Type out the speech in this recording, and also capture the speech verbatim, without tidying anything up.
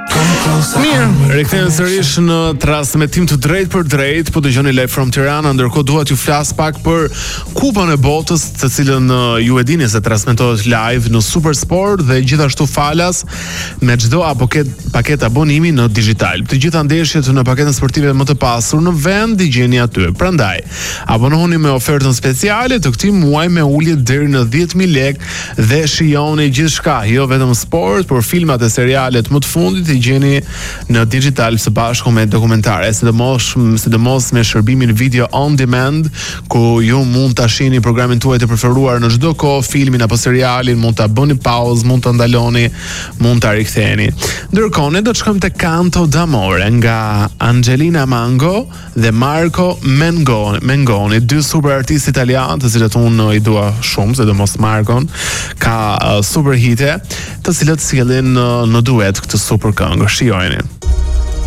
Mirë, rikthehemi sërish në transmetim të drejtë për drejtë, po dëgjoni live from Tirana, ndërkohë dua t'ju flas pak për Kupën e Botës, të cilën uh, ju e dini se transmetohet live në Super Sport dhe gjithashtu falas me çdo paket paket abonimi në digital. Të gjitha ndeshjet në paketën sportive më të pasur në vend i gjeni aty. Prandaj, abonohuni me ofertën speciale të këtij muaji me ulje deri në dhjetë mijë lekë dhe shijoni gjithçka, jo vetëm sport, por filmat e serialet më të fundit i gjeni në digital së bashku me dokumentare, sidomos sidomos me shërbimin video on demand, ku ju mund ta shihni programin tuaj të preferuar në çdo kohë, filmin apo serialin, mund ta bëni pauzë, mund ta ndaloni, mund ta riktheni. Ndërkohë ne do të shkojmë te Canto d'Amore nga Angelina Mango dhe Marco Mengoni, Mengoni, dy super artistë italianë, të cilët unë i dua shumë, sidomos Marcon, ka uh, super hite, të cilët sjellin uh, në duet këtë super këngë. Shijojeni.